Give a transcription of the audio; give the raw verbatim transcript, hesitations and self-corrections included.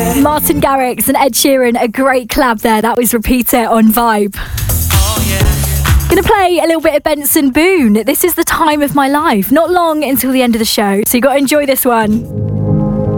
Martin Garrix and Ed Sheeran, a great collab there. That was Repeat It on Vibe. Oh, yeah. Gonna play a little bit of Benson Boone. This is The Time of My Life. Not long until the end of the show, so you got to enjoy this one.